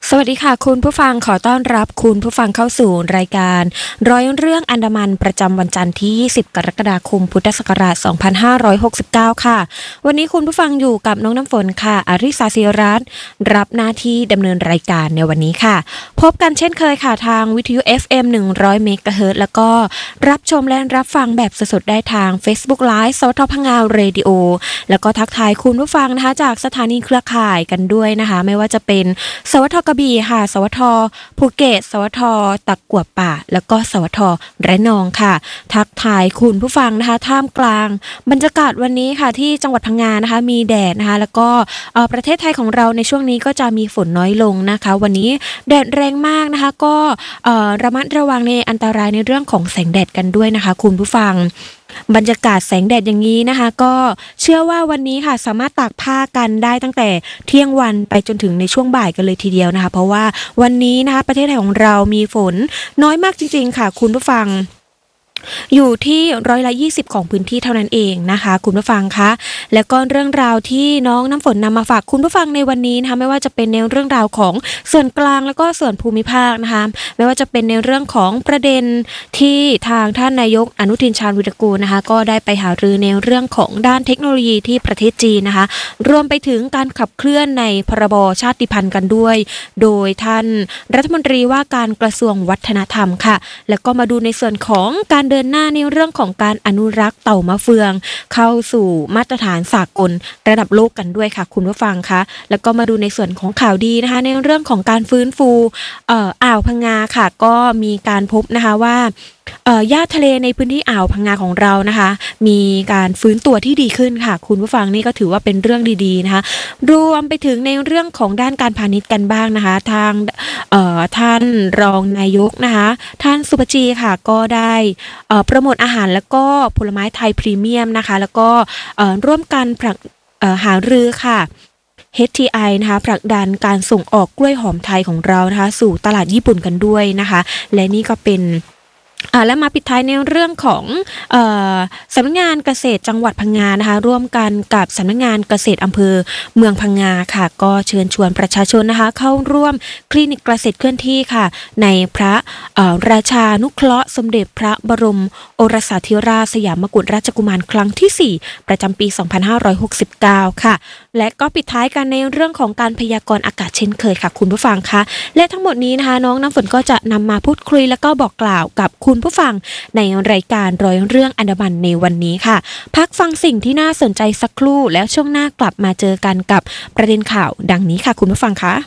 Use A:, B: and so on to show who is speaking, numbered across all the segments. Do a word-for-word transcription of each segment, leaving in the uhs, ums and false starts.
A: สวัสดีค่ะคุณผู้ฟังขอต้อนรับคุณผู้ฟังเข้าสู่รายการร้อยเรื่องอันดามันประจำวันจันทร์ที่ยี่สิบกรกฎาคมพุทธศักราชสองพันห้าร้อยหกสิบเก้าค่ะวันนี้คุณผู้ฟังอยู่กับน้องน้ำฝนค่ะอาริสาศิรัตน์รับหน้าที่ดำเนินรายการในวันนี้ค่ะพบกันเช่นเคยค่ะทางวิทยุ เอฟ เอ็ม หนึ่งร้อย เมกะเฮิรตซ์ แล้วก็รับชมและรับฟังแบบสดๆได้ทาง Facebook Live สวท พังงาเรดิโอแล้วก็ทักทายคุณผู้ฟังนะคะจากสถานีเครือข่ายกันด้วยนะคะไม่ว่าจะเป็นสวท กระบี่ค่ะสวท ภูเก็ตสวท ตะกั่วป่าแล้วก็สวท ระนองค่ะทักทายคุณผู้ฟังนะคะท่ามกลางบรรยากาศวันนี้ค่ะที่จังหวัดพังงานะคะมีแดดนะคะแล้วก็ประเทศไทยของเราในช่วงนี้ก็จะมีฝนน้อยลงนะคะวันนี้แดดแรงมากนะคะก็ระมัดระวังในอันตรายในเรื่องของแสงแดดกันด้วยนะคะคุณผู้ฟังบรรยากาศแสงแดดอย่างนี้นะคะก็เชื่อว่าวันนี้ค่ะสามารถตากผ้ากันได้ตั้งแต่เที่ยงวันไปจนถึงในช่วงบ่ายกันเลยทีเดียวนะคะเพราะว่าวันนี้นะคะประเทศไทยของเรามีฝนน้อยมากจริงๆค่ะคุณผู้ฟังอยู่ที่ร้อยละยี่สิบของพื้นที่เท่านั้นเองนะคะคุณผู้ฟังคะแล้วก็เรื่องราวที่น้องน้ำฝนนำมาฝากคุณผู้ฟังในวันนี้นะคะไม่ว่าจะเป็นในเรื่องราวของส่วนกลางแล้วก็ส่วนภูมิภาคนะคะไม่ว่าจะเป็นในเรื่องของประเด็นที่ทางท่านนายกอนุทินชาญวิรากูลนะคะก็ได้ไปหารือในเรื่องของด้านเทคโนโลยีที่ประเทศจีนนะคะรวมไปถึงการขับเคลื่อนในพรบชาติพันธุ์กันด้วยโดยท่านรัฐมนตรีว่าการกระทรวงวัฒนธรรมค่ะแล้วก็มาดูในส่วนของการเดินหน้าในเรื่องของการอนุรักษ์เต่ามะเฟืองเข้าสู่มาตรฐานสากลระดับโลกกันด้วยค่ะคุณผู้ฟังคะแล้วก็มาดูในส่วนของข่าวดีนะคะในเรื่องของการฟื้นฟูเอ่ออ่าวพังงาค่ะก็มีการพบนะคะว่าเอ่อหญ้าทะเลในพื้นที่อ่าวพังงาของเรานะคะมีการฟื้นตัวที่ดีขึ้นค่ะคุณผู้ฟังนี่ก็ถือว่าเป็นเรื่องดีๆนะคะรวมไปถึงในเรื่องของด้านการพาณิชย์กันบ้างนะคะทางเอ่อท่านรองนายกนะคะท่านสุภจีค่ะก็ได้เอ่อโปรโมทอาหารแล้วก็ผลไม้ไทยพรีเมียมนะคะแล้วก็เอ่อร่วมกันผลักเอ่อหารือค่ะ เอช ที ไอ นะคะผลักดันการส่งออกกล้วยหอมไทยของเรานะคะสู่ตลาดญี่ปุ่นกันด้วยนะคะและนี่ก็เป็นอ่าและมาปิดท้ายในเรื่องของเอ่อสำนักงานเกษตรจังหวัดพังงานะคะร่วมกันกับสำนักงานเกษตรอำเภอเมืองพังงาค่ะก็เชิญชวนประชาชนนะคะเข้าร่วมคลินิกเกษตรเคลื่อนที่ค่ะในพระเอ่อราชานุเคราะห์สมเด็จพระบรมโอรสาธิราชสยามกุฎราชกุมารครั้งที่สี่ประจำปีสองพันห้าร้อยหกสิบเก้าค่ะและก็ปิดท้ายกันในเรื่องของการพยากรณ์อากาศเช่นเคยค่ะคุณผู้ฟังคะและทั้งหมดนี้นะคะน้องน้ำฝนก็จะนำมาพูดคุยแล้วก็บอกกล่าวกับคุณผู้ฟังในรายการร้อยเรื่องอันดามันในวันนี้ค่ะพักฟังสิ่งที่น่าสนใจสักครู่แล้วช่วงหน้ากลับมาเจอกันกับประเด็นข่าวดังนี้ค่ะคุณผู้ฟังคะ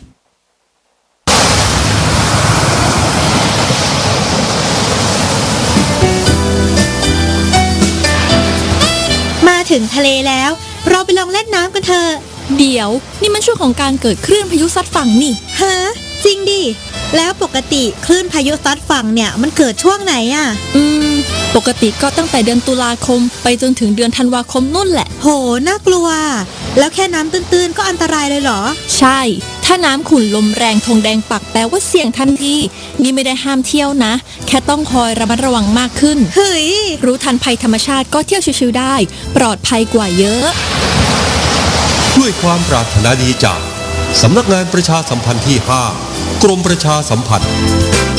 B: มาถึงทะเลแล้วเราไปลองเล่นน้ำกันเถอะ
C: เดี๋ยวนี่มันช่วงของการเกิดคลื่นพายุซัดฝั่งนี่
B: ฮะจริงดิแล้วปกติคลื่นพายุซัดฝั่งเนี่ยมันเกิดช่วงไหนอ่ะ
C: อืมปกติก็ตั้งแต่เดือนตุลาคมไปจนถึงเดือนธันวาคมนู่นแหละ
B: โหน่ากลัวแล้วแค่น้ำตื้นๆก็อันตรายเลยเหรอ
C: ใช่ถ้าน้ำขุ่นลมแรงธงแดงปักแปลว่าเสี่ยงทันทีนี่ไม่ได้ห้ามเที่ยวนะแค่ต้องคอยระมัดระวังมากขึ้น
B: เฮ้ย
C: รู้ทันภัยธรรมชาติก็เที่ยวชิวๆได้ปลอดภัยกว่าเยอะ
D: ด้วยความปรารถนาดีจากสำนักงานประชาสัมพันธ์ที่ห้ากรมประชาสัมพันธ์